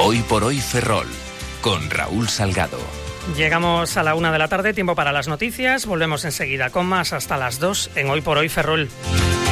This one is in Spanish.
Hoy por hoy Ferrol, con Raúl Salgado. Llegamos a la 1 de la tarde, tiempo para las noticias. Volvemos enseguida con más hasta las 2 en Hoy por hoy Ferrol.